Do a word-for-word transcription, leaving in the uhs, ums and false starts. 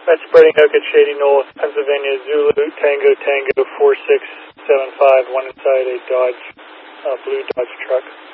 That's Spreading Oak at Shady Knoll, Pennsylvania. Zulu Tango Tango four six seven five, one inside a Dodge, uh, blue Dodge truck.